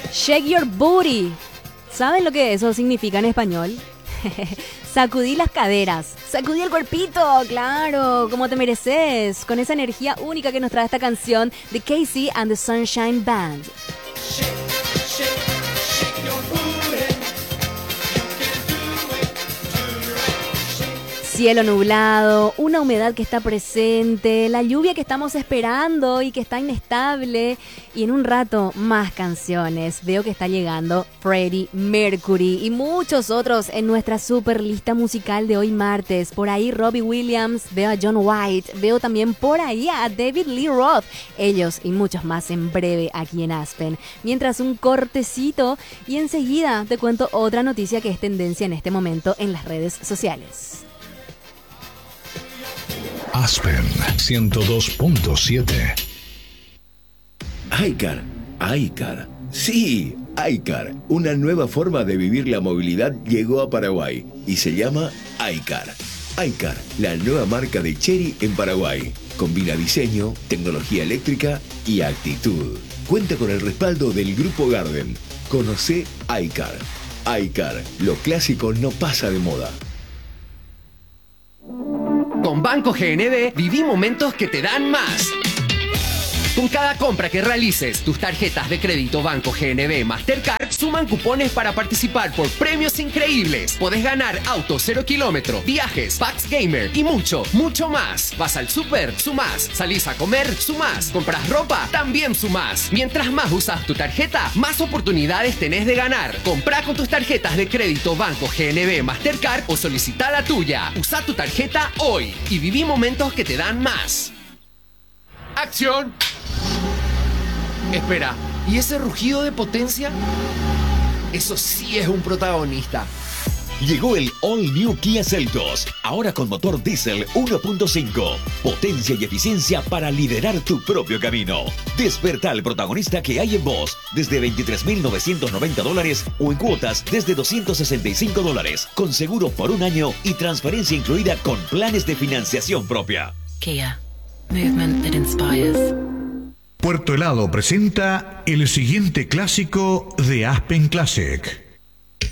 Shake your booty. ¿Saben lo que eso significa en español? Sacudí las caderas, sacudí el cuerpito, claro, como te mereces, con esa energía única que nos trae esta canción de Casey and the Sunshine Band. Cielo nublado, una humedad que está presente, la lluvia que estamos esperando y que está inestable. Y en un rato, más canciones. Veo que está llegando Freddie Mercury y muchos otros en nuestra super lista musical de hoy martes. Por ahí Robbie Williams, veo a John White, veo también por ahí a David Lee Roth. Ellos y muchos más en breve aquí en Aspen. Mientras un cortecito y enseguida te cuento otra noticia que es tendencia en este momento en las redes sociales. Aspen 102.7. iCar. Sí, iCar. Una nueva forma de vivir la movilidad llegó a Paraguay y se llama iCar. iCar, la nueva marca de Chery en Paraguay. Combina diseño, tecnología eléctrica y actitud. Cuenta con el respaldo del Grupo Garden. Conoce iCar. iCar, lo clásico no pasa de moda. Con Banco GNB viví momentos que te dan más. Con cada compra que realices, tus tarjetas de crédito Banco GNB Mastercard suman cupones para participar por premios increíbles. Podés ganar autos 0 kilómetro, viajes, packs gamer y mucho, mucho más. Vas al súper, sumás. Salís a comer, sumás. Compras ropa, también sumás. Mientras más usas tu tarjeta, más oportunidades tenés de ganar. Comprá con tus tarjetas de crédito Banco GNB Mastercard o solicita la tuya. Usa tu tarjeta hoy y viví momentos que te dan más. ¡Acción! Espera, ¿y ese rugido de potencia? Eso sí es un protagonista. Llegó el All New Kia Seltos, ahora con motor diésel 1.5. Potencia y eficiencia para liderar tu propio camino. Despertá al protagonista que hay en vos desde $23,990 o en cuotas desde $265, con seguro por un año y transferencia incluida con planes de financiación propia. Kia. Movement that inspires. Puerto Helado presenta el siguiente clásico de Aspen Classic.